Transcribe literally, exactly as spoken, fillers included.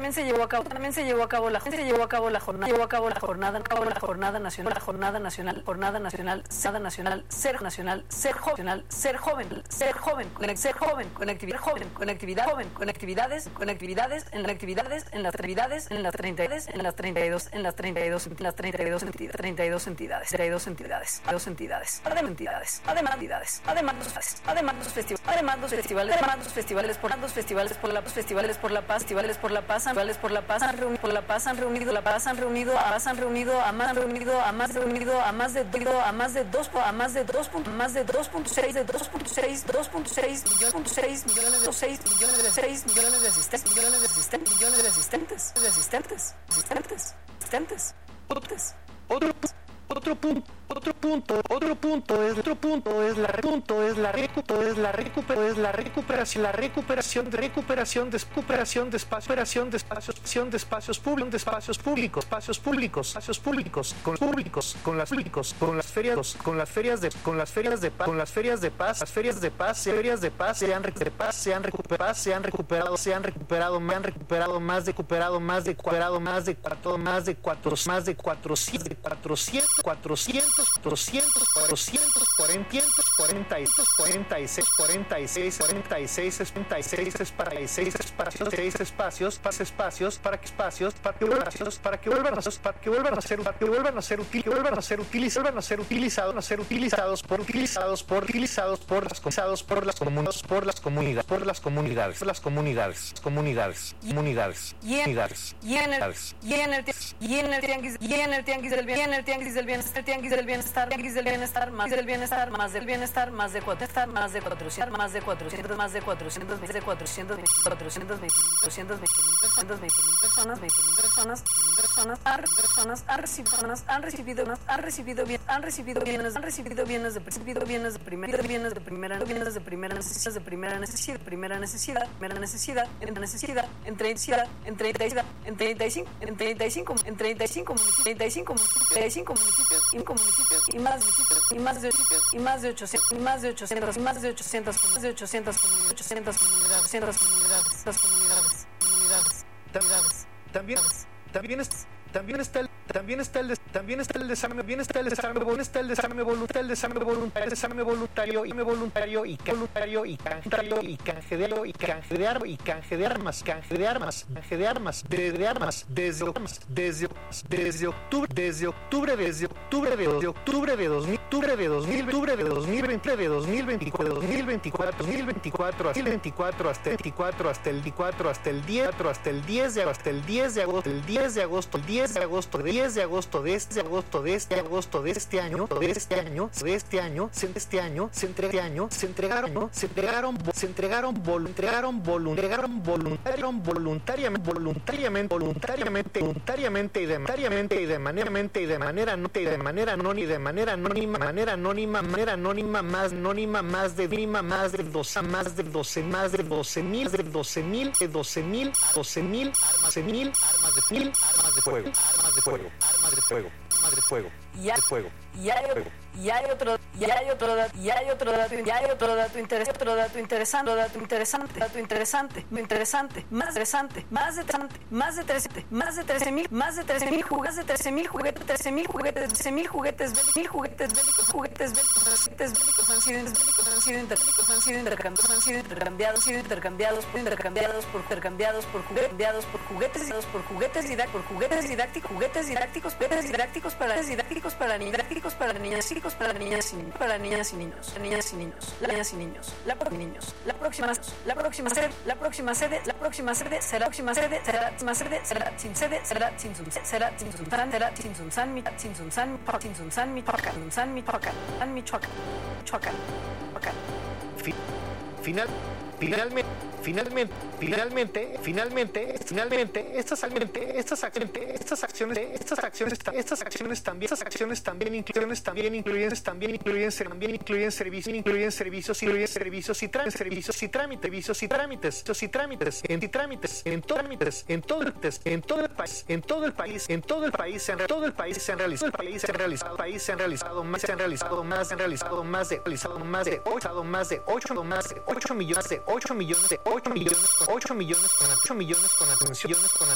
también se llevó a cabo, también se llevó a cabo la, se llevó a cabo la jornada, llevó a cabo la jornada, cabo la jornada nacional, la jornada nacional, jornada nacional, jornada nacional, ser nacional, ser joven, ser joven, ser joven, ser joven, conectividad joven, conectividad joven, conectividades, conectividades, en las actividades, en las actividades, en las treinta, en las treinta y dos, en las treinta y dos, en las treinta y dos entidades, treinta y dos entidades, treinta y dos entidades, dos entidades, además entidades, además entidades, además los además los festivales, además los festivales, además los festivales por los festivales por la festivales por la paz, festivales por la paz, festivales por la paz han reunido, por la paz han reunido, la paz han reunido, a paz han reunido, a más reunido, a más reunido, a más de a más de dos, a más de dos, más de dos punto seis, de dos punto seis, dos punto seis millones, seis millones de seis millones de seis millones de asistentes, millones de asistentes, millones de asistentes, de asistentes, asistentes, asistentes, asistentes. Otro otro punto otro punto otro punto es otro punto es la punto es la recu es la recuperación es la recuperación la recuperación de recuperación de recuperación de espacio recuperación de espacios de espacios públicos de espacios públicos espacios públicos espacios públicos con públicos con las públicos con las ferias con las ferias de con las ferias de paz con las ferias de paz las ferias de paz ferias de paz se han recuperado se han recuperado se han recuperado se han recuperado me han recuperado más de recuperado más de recuperado más de cuatro más de cuatro más de cuatrocientos cuatrocientos cuatrocientos cuatrocientos cuatrocientos cuarenta y seis cuarenta y seis cuarenta y seis sesenta y seis espacios seis espacios para espacios para que espacios para que vuelvan para que vuelvan a ser para que vuelvan a ser para que vuelvan a ser útiles vuelvan a ser utilizados vuelvan a ser utilizados a ser utilizados por utilizados por utilizados por las utilizados por las comunidades por las comunidades por las comunidades las comunidades comunidades comunidades comunidades y en el y en el y en el tianguis y en el tianguis del bien en el tianguis del bienestar tianguis del bienestar tianguis del bienestar más del bienestar más del bienestar más de cuatrocientos más de cuatrocientos más de cuatrocientos más de cuatrocientos más de cuatrocientos cuatrocientos doscientos veinte mil personas veinte mil personas veinte mil personas personas personas han recibido personas han recibido han recibido bien han recibido bienes han recibido bienes de recibido bienes de primera bienes de primera bienes de primera necesidad de primera necesidad primera necesidad primera necesidad en necesidad en treinta en treinta en treinta y cinco en treinta y cinco en treinta y cinco treinta y cinco treinta y cinco municipios y municipios y más municipios y más de y más de ochocientos y más de ochocientos y más de ochocientos más de ochocientos comunidades ochocientas comunidades ochocientas comunidades las comunidades comunidades comunidades también también es también está el también está el también está el desarme bien está el desarme está el desarme voluntario el desarme voluntario el desarme voluntario y me voluntario y voluntario y canje y canje de y canje de armas y canje de armas canje de armas canje de armas desde armas desde desde desde octubre desde octubre desde octubre de octubre de dos mil octubre de dos mil octubre de dos mil veinte de dos mil veinticuatro dos mil veinticuatro dos mil veinticuatro hasta el veinticuatro hasta el veinticuatro hasta el veinticuatro hasta el diez hasta el diez de agosto el diez de agosto el diez de agosto el diez de agosto diez de agosto de este agosto de este agosto de este año de este año de este año de este año se este año se entregaron se entregaron se entregaron entregaron entregaron voluntariamente voluntariamente voluntariamente voluntariamente voluntariamente y de voluntariamente y de manera y de manera no y de manera anónima y de manera anónima manera anónima manera anónima más anónima más de mínima más de doce más de doce más de doce mil de doce mil de doce mil doce mil armas de mil armas de mil armas de fuego armas de fuego armas de fuego armas de fuego y hay, de fuego y hay, y hay otro y hay otro dato y hay otro dato y hay otro dato interesante otro dato interesante dato interesante dato interesante muy interesante más interesante más interesante más de trece más de trece mil más de trece mil juguetes de trece mil juguetes trece mil juguetes trece mil juguetes mil juguetes bélicos juguetes bélicos juguetes bélicos han sido bélicos han sido intercambiados han sido intercambiados han sido intercambiados han sido intercambiados por intercambiados por intercambiados por juguetes por juguetes por juguetes didácticos por juguetes didácticos juguetes didácticos juguetes didácticos para didácticos para didácticos para niñas chicos para niñas y niños para niñas y niños niñas y niños niñas y niños la próxima niños la próxima la próxima sede la próxima sede la próxima sede será próxima sede será más sede será sin sede será sin sun será sin sun será sin sun san mi sin sun san sin sun san mi toca sun san mi toca san mi choca choca choca final finalmente finalmente finalmente finalmente finalmente estas finalmente estas acciones estas acciones estas acciones estas acciones también estas acciones también incluyen también incluyen también incluyen también incluyen servicios incluyen servicios incluyen servicios y trámites servicios y trámites servicios y trámites y trámites en trámites en trámites en todo el en todo el país en todo el país en todo el país en todo el país se han realizado el país se han realizado país se han realizado más se han realizado más se han realizado más de realizado más de ocho más de ocho más de ocho millones de ocho millones de ocho millones con ocho millones con ocho millones con atención con